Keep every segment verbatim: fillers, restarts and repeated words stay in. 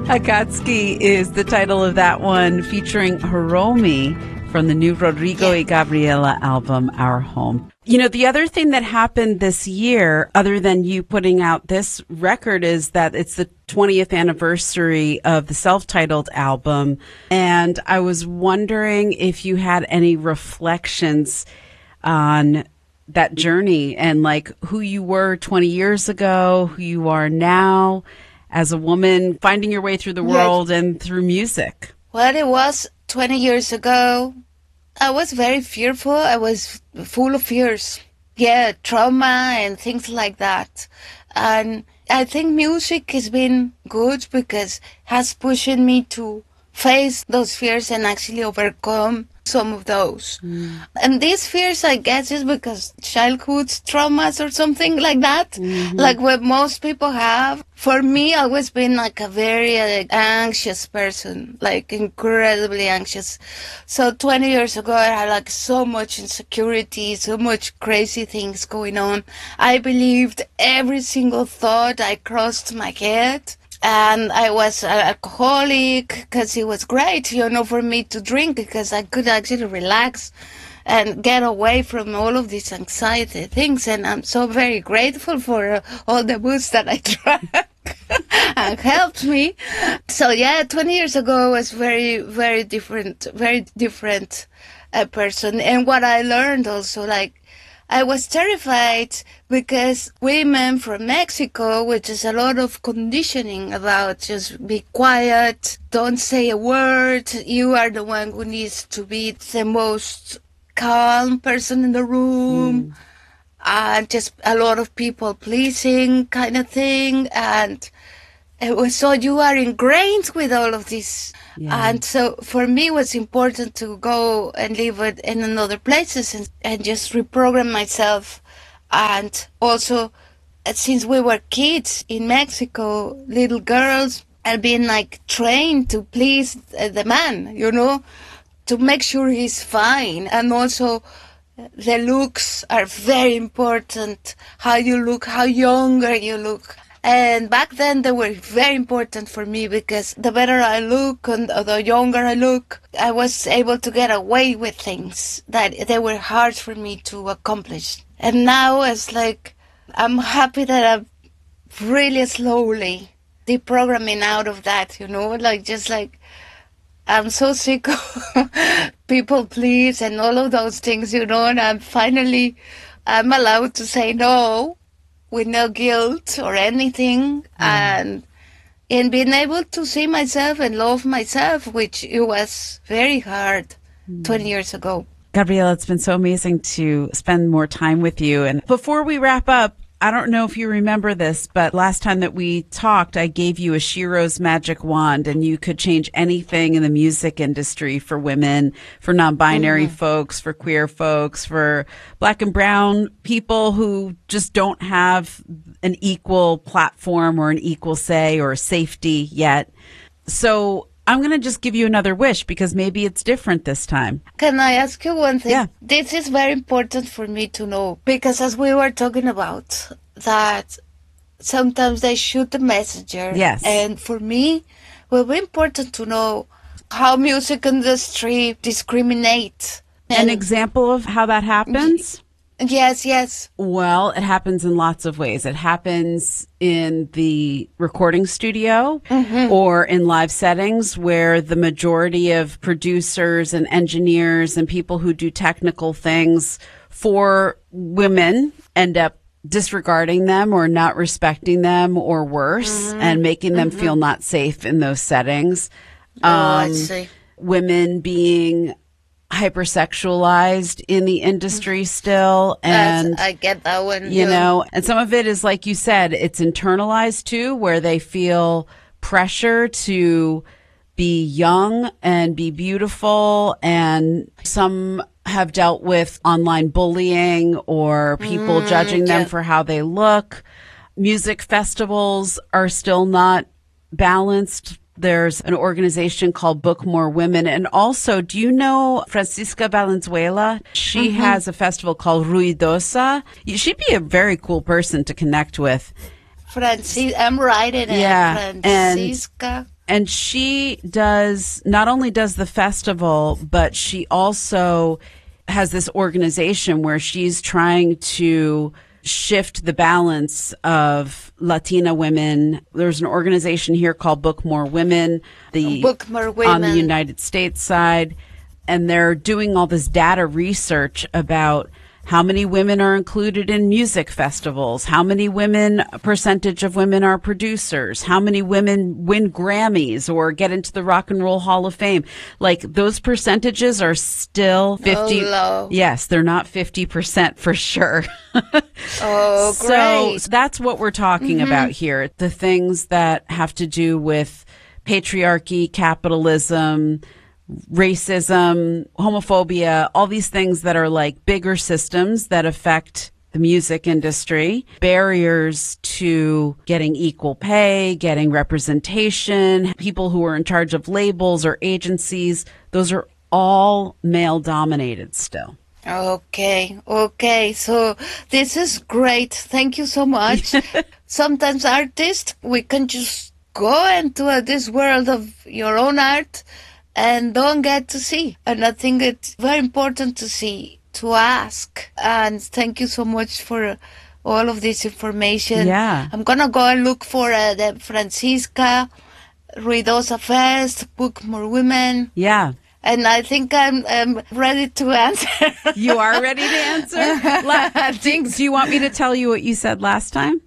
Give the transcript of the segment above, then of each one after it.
Akatsuki is the title of that one, featuring Hiromi from the new Rodrigo y Gabriela album, Our Home. You know, the other thing that happened this year, other than you putting out this record, is that it's the twentieth anniversary of the self-titled album. And I was wondering if you had any reflections on that journey and like who you were twenty years ago, who you are now as a woman, finding your way through the world yes. and through music. Well, it was twenty years ago. I was very fearful. I was full of fears. Yeah, trauma and things like that. And I think music has been good because it has pushed me to face those fears and actually overcome some of those. Mm. And these fears, I guess, is because childhood traumas or something like that, mm-hmm. like what most people have. For me, I've always been like a very uh, anxious person, like incredibly anxious. So twenty years ago, I had like so much insecurity, so much crazy things going on. I believed every single thought I crossed my head. And I was an alcoholic because it was great, you know, for me to drink because I could actually relax and get away from all of these anxiety things. And I'm so very grateful for uh, all the booze that I drank and helped me. So yeah, twenty years ago I was very, very different, very different uh, person. And what I learned also, like, I was terrified because women from Mexico, which is a lot of conditioning about just be quiet, don't say a word, you are the one who needs to be the most calm person in the room, mm. and just a lot of people pleasing kind of thing. And it was so you are ingrained with all of this. Yeah. And so for me, it was important to go and live in another places and, and just reprogram myself. And also, since we were kids in Mexico, little girls are being like trained to please the man, you know, to make sure he's fine. And also, the looks are very important. How you look, how younger you look. And back then they were very important for me because the better I look and the younger I look, I was able to get away with things that they were hard for me to accomplish. And now it's like, I'm happy that I'm really slowly deprogramming out of that, you know, like just like, I'm so sick of people please and all of those things, you know, and I'm finally, I'm allowed to say no with no guilt or anything, mm. and in being able to see myself and love myself, which it was very hard mm. twenty years ago. Gabriela, it's been so amazing to spend more time with you. And before we wrap up, I don't know if you remember this, but last time that we talked, I gave you a Shiro's magic wand and you could change anything in the music industry for women, for non-binary mm-hmm. folks, for queer folks, for black and brown people who just don't have an equal platform or an equal say or safety yet. So I'm going to just give you another wish because maybe it's different this time. Can I ask you one thing? Yeah. This is very important for me to know because as we were talking about that sometimes they shoot the messenger. Yes. And for me, it will be important to know how music industry discriminate. An example of how that happens? Yes, yes. Well, it happens in lots of ways. It happens in the recording studio mm-hmm. or in live settings where the majority of producers and engineers and people who do technical things for women end up disregarding them or not respecting them or worse mm-hmm. and making them mm-hmm. feel not safe in those settings. Oh, um, I see. Women being hypersexualized in the industry still, and That's, I get that one. You too. know, and some of it is like you said, it's internalized too, where they feel pressure to be young and be beautiful, and some have dealt with online bullying or people mm, judging them yeah. for how they look. Music festivals are still not balanced. There's an organization called Book More Women. And also, do you know Francisca Valenzuela? She mm-hmm. has a festival called Ruidosa. She'd be a very cool person to connect with. Francis, I'm writing it. Yeah. Francisca. And she does, not only does the festival, but she also has this organization where she's trying to shift the balance of Latina women. There's an organization here called Book More Women, the Book More Women on the United States side, and they're doing all this data research about how many women are included in music festivals, how many women, percentage of women are producers, how many women win Grammys or get into the Rock and Roll Hall of Fame. Like, those percentages are still fifty. Oh, low. Yes, they're not fifty percent for sure. Oh, great. So that's what we're talking mm-hmm. about here. The things that have to do with patriarchy, capitalism, racism, homophobia, all these things that are like bigger systems that affect the music industry, barriers to getting equal pay, getting representation, people who are in charge of labels or agencies, those are all male dominated still. Okay, okay. So this is great. Thank you so much. Sometimes artists, we can just go into this world of your own art and don't get to see. And I think it's very important to see, to ask. And thank you so much for all of this information. Yeah. I'm going to go and look for uh, the Francisca Ruidosa Fest, Book More Women. Yeah. And I think I'm, I'm ready to answer. You are ready to answer? La- do, do you want me to tell you what you said last time?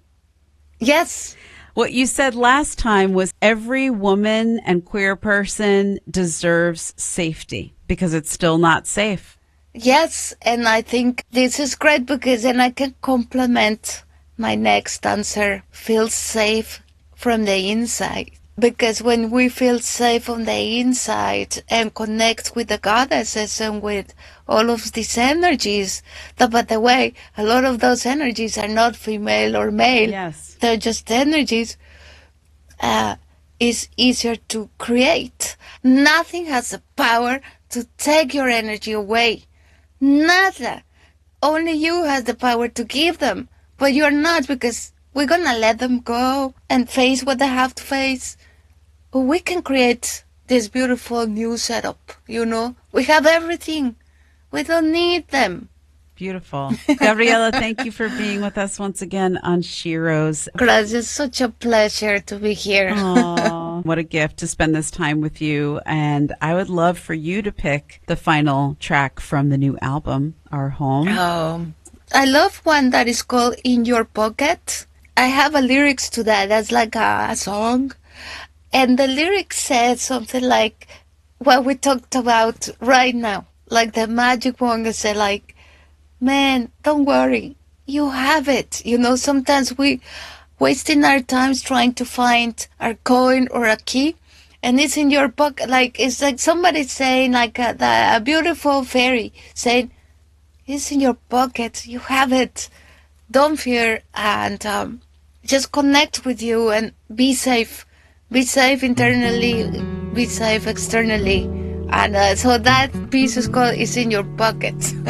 Yes. What you said last time was every woman and queer person deserves safety because it's still not safe. Yes, and I think this is great because then I can complement my next answer. Feel safe from the inside. Because when we feel safe on the inside and connect with the goddesses and with all of these energies, that, by the way, a lot of those energies are not female or male. Yes. They're just energies. Uh, it's easier to create. Nothing has the power to take your energy away. Nada. Only you has the power to give them. But you're not, because we're going to let them go and face what they have to face. We can create this beautiful new setup, you know. We have everything. We don't need them. Beautiful. Gabriela, thank you for being with us once again on Sheroes. Gracias. It's such a pleasure to be here. Aww, what a gift to spend this time with you. And I would love for you to pick the final track from the new album, Our Home. Oh, I love one that is called In Your Pocket. I have a lyrics to that. That's like a, a song. And the lyric said something like what we talked about right now. Like the magic wand said, like, man, don't worry. You have it. You know, sometimes we wasting our times trying to find our coin or a key. And it's in your pocket. Like, it's like somebody saying, like a, a beautiful fairy saying, it's in your pocket. You have it. Don't fear. And um, just connect with you and be safe. Be safe internally, be safe externally. And uh, so that piece is called It's in Your Pocket.